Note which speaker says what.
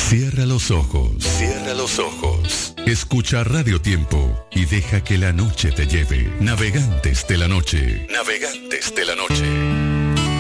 Speaker 1: Cierra los ojos. Cierra los ojos. Escucha Radio Tiempo y deja que la noche te lleve. Navegantes de la noche. Navegantes de la noche.